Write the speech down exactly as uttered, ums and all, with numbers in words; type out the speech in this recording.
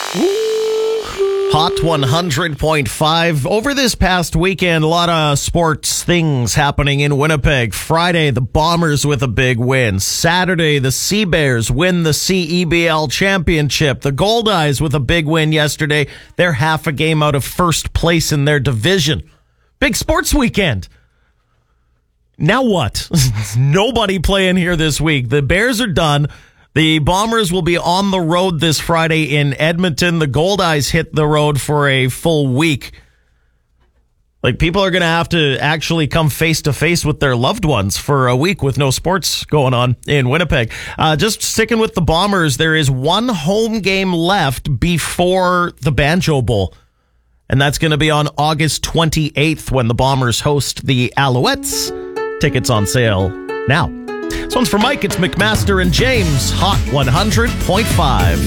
Hot one hundred point five. Over this past weekend, a lot of sports things happening in Winnipeg. Friday, the Bombers with a big win. Saturday, the Sea Bears win the C E B L championship. The Goldeyes with a big win yesterday. They're half a game out of first place in their division. Big sports weekend. Now what? Nobody playing here this week. The Bears are done. The Bombers will be on the road this Friday in Edmonton. The Goldeyes hit the road for a full week. Like, people are going to have to actually come face to face with their loved ones for a week with no sports going on in Winnipeg. Uh, just sticking with the Bombers, there is one home game left before the Banjo Bowl. And that's going to be on August twenty-eighth when the Bombers host the Alouettes. Tickets on sale now. This one's for Mike. It's McMaster and James. Hot one hundred point five.